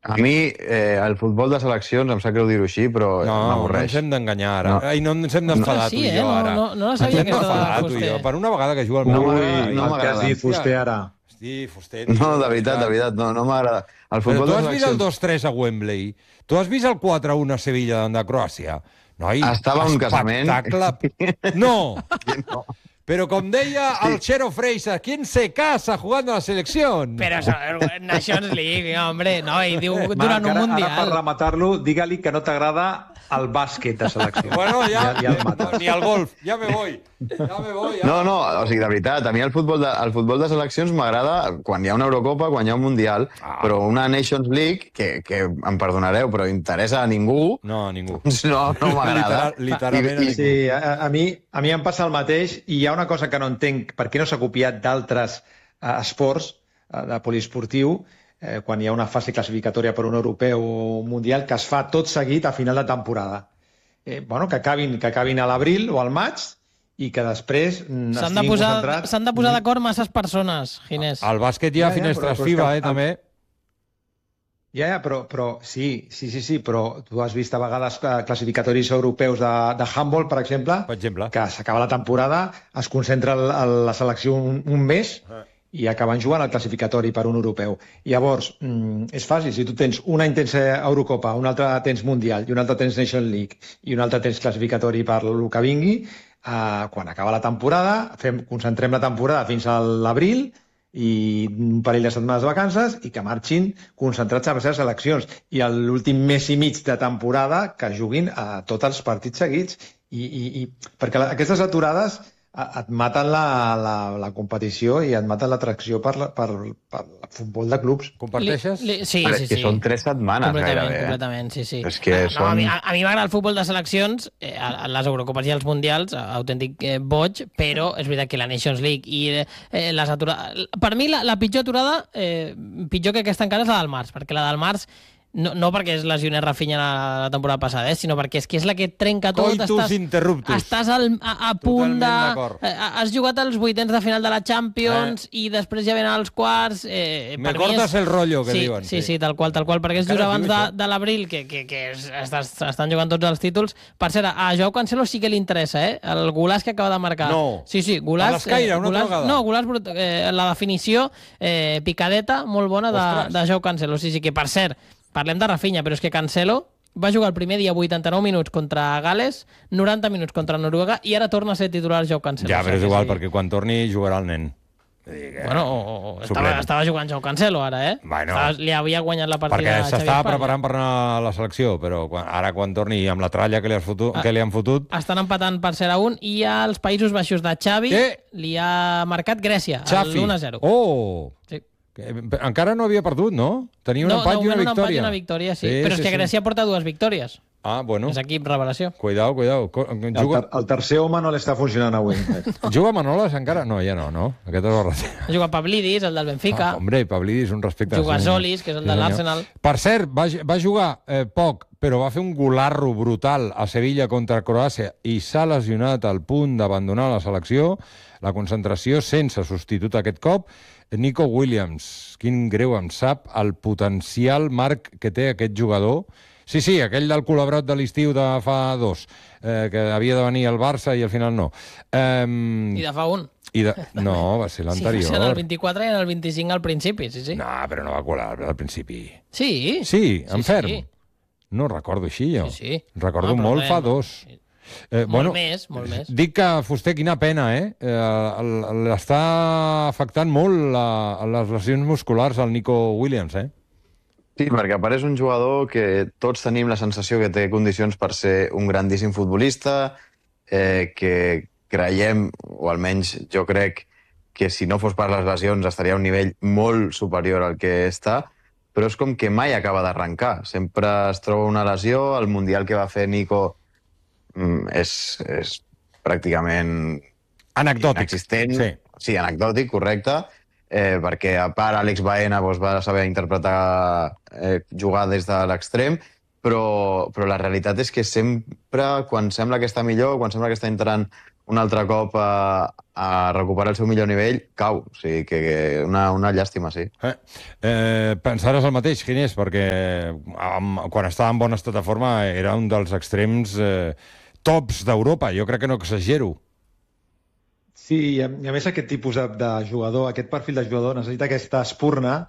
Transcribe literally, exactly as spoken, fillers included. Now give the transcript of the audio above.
A mi, eh, el futbol de seleccions, em sap greu dir-ho així, però No, no m'avorreix. ens hem d'enganyar ara. No. Ai, no ens hem d'enfadar Sí, tu i eh? jo No, ara. no, no la Ens sabia hem aquesta de d'enfadar tu i Fuster. jo. Per una vegada que juga el No, meu no, m'agrada. no El que has m'agrada. dit Fuster ara. Hosti, Fuster. No, de veritat, de veritat, no, no m'agrada. El Però futbol tu de has vist el seleccions... dos tres a Wembley? Tu has vist el quatre un a Sevilla de Croàcia? Noi, Estava a un casament. espectacle. No! No. Pero com deia el Chero Freixa, ¿quién se casa jugando a la selección? Però això, Nations League, hombre, no, i diu Marc, durant un ara, ara per mundial. rematar-lo, digue-li que no t'agrada el bàsquet de selecció. Bueno, ja, ja, ja el mates. ni al golf, ja me voy. Ja me voy. Ja. No, no, o sigui, de veritat, a mi el futbol de, el futbol de seleccions m'agrada quan hi ha una Eurocopa, quan hi ha un Mundial, Ah. però una Nations League, que, que em perdonareu, però interessa a ningú, No, a ningú. no, no m'agrada. Literal, literalment a I- i- ningú. Sí, a, a, mi, a mi em passa el mateix i hi ha una cosa que no entenc, per què no s'ha copiat d'altres eh, esports eh, de poliesportiu, eh, quan hi ha una fase classificatòria per un europeu o un mundial, que es fa tot seguit a final de temporada. Eh, bueno, que acabin, que acabin a l'abril o al maig i que després mm, S'han de estiguin posar, concentrats... s'han de posar d'acord masses persones, Ginés. Al bàsquet hi ha Ja, ja, finestres però- però és FIBA, que eh, el- també. Ja, ja, però, però sí, sí, sí, sí, però tu has vist a vegades eh, classificatoris europeus de, de handball, per exemple, Per exemple. que s'acaba la temporada, es concentra el, el, la selecció un, un mes i acaben jugant al classificatori per un europeu. Llavors, mm, és fàcil, si tu tens un any tens eh, Eurocopa, un altre tens Mundial, i un altre tens Nation League, i un altre tens classificatori per el que vingui, eh, quan acaba la temporada, fem, concentrem la temporada fins a l'abril, i un parell de setmanes de vacances i que marxin concentrats a les seves seleccions i a l'últim mes i mig de temporada que juguin a tots els partits seguits i, i, i perquè la, aquestes aturades a- et maten la, la, la competició i et maten l'atracció per, la- per, per el futbol de clubs. Comparteixes? Li, li, sí, Però sí, és que sí. són tres setmanes completament, gairebé. Eh? completament, sí, sí. És que no, són- a mi, a, a mi m'agrada el futbol de seleccions, eh, a, a les Eurocopes i els Mundials, a- autèntic eh, boig, però és veritat que la Nations League i eh, eh, les aturades... Per mi, la, la pitjor aturada, eh, pitjor que aquesta encara és la del març, perquè la del març no, no perquè es lesionés Rafinha la, la temporada passada, eh, sinó perquè és que és la que et trenca tot. Coitus estàs, interruptus. Estàs al, a, a punt Totalment de... d'acord. Eh, has jugat els vuitens de final de la Champions eh. i després ja venen els quarts. Eh, Me per mi cortas és... el rollo, que sí, diuen. Sí, sí, tal qual, tal qual, perquè és just Encara es abans diu de, això? de l'abril que, que, que es, estàs, estan jugant tots els títols. Per cert, a Joao Cancelo sí que li interessa, eh? El golaç que acaba de marcar. No. Sí, sí, golaç... A l'escaire, una altra golaç, vegada. No, golaç brut, eh, la definició eh, picadeta, molt bona de, Ostres. de Joao Cancelo. Sí, sí, que per cert, parlem de Rafinha, però és que Cancelo va jugar el primer dia vuitanta-nou minuts contra Gales, noranta minuts contra Noruega i ara torna a ser titular Joao Cancelo. Ja, però és O sigui que igual, sí. perquè quan torni jugarà el nen. Vull dir que- Bueno, o, o, estava, Suplent. estava jugant Joao Cancelo ara, eh? Bueno. Estava, li havia guanyat la partida Perquè a Xavi s'estava Espanya. preparant per anar a la selecció, però quan, ara quan torni amb la tralla que li, has fotut, Ah. que li han fotut... Estan empatant per ser a un i als Països Baixos de Xavi Què? li ha marcat Grècia, Xafi. l'u a zero. Oh! Sí. Que, encara no havia perdut, no? Tenia un No, empat no, i una un empat victòria. i una victòria, sí. Però és que Grècia porta dues victòries. Ah, bueno. És equip revelació. Cuidao, cuidao. Co- El, Juga, ter el tercer home no l'està funcionant avui. juga Manolas encara? No, ja no, no. Aquest és el reter. Juga Pavlidis, el del Benfica. Ah, hombre, Pavlidis, un respecte. Juga sí. Solis, que és el Sí, de senyor. l'Arsenal. Per cert, va, va jugar eh, poc, però va fer un golarro brutal a Sevilla contra Croàcia i s'ha lesionat al punt d'abandonar la selecció. La concentració sense substitut aquest cop. Nico Williams, quin greu em sap el potencial, Marc, que té aquest jugador. Sí, sí, aquell del col·labrot de l'estiu de fa dos, eh, que havia de venir al Barça i al final no. Um, I de fa un. i de... No, va ser Sí, va l'anterior. ser en el vint-i-quatre i en el vint-i-cinc al principi, sí, sí. No, però no va colar al principi. Sí. Sí, en ferm. sí. No recordo així, jo. Sí, sí. Recordo No, però molt bé, fa no. dos. Eh, Molt més, molt més. Dic que, Fuster, quina pena, eh? eh el- el- L'està afectant molt la, les lesions musculars al Nico Williams, eh? Sí, perquè a part és un jugador que tots tenim la sensació que té condicions per ser un grandíssim futbolista, eh, que creiem, o almenys jo crec, que si no fos per les lesions estaria a un nivell molt superior al que està, però és com que mai acaba d'arrencar. Sempre es troba una lesió, el Mundial que va fer Nico mm, és, és pràcticament Anecdòtic. inexistent. Sí. Sí, anecdòtic, correcte, eh, perquè a part Àlex Baena doncs, va saber interpretar eh, jugar des de l'extrem, però, però la realitat és que sempre, quan sembla que està millor, quan sembla que està entrant un altre cop a, a recuperar el seu millor nivell, cau. O sigui, que, que una, una llàstima, sí. Eh, eh, pensaràs el mateix, Ginés, perquè amb, quan estava en bon estat de forma era un dels extrems eh, tops d'Europa. Jo crec que no exagero. Sí, i a, i a més aquest tipus de, de jugador, aquest perfil de jugador necessita aquesta espurna